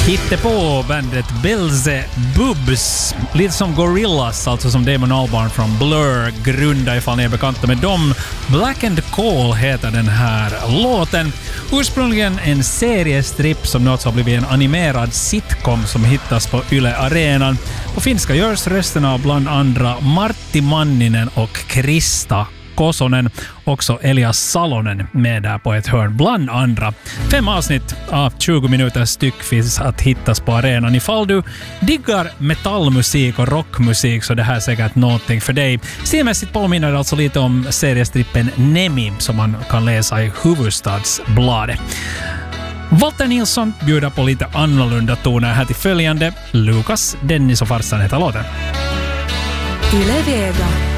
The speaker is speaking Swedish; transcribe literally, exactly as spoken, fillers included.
Hittepå bandet Beelzebubs, lite som Gorillaz, alltså som Damon Albarn från Blur grundade, ifall ni är bekanta med dem. Black and Coal heter den här låten. Ursprungligen en seriestripp som nu har blivit en animerad sitcom som hittas på Yle Arenan. På finska görs rösterna av bland andra Martti Manninen och Krista Kosonen, också Elias Salonen med där på ett hörn bland andra. Fem avsnitt av tjugo minuter styck finns att hittas på arenan. Ifall du diggar metallmusik och rockmusik så det här är säkert någonting för dig. Stilmässigt påminner det alltså lite om seriestrippen Nemi som man kan läsa i Hufvudstadsbladet. Walter Nilsson bjuder på lite annorlunda toner här till följande. Lukas, Dennis och farsan heter låten. Yle Vega.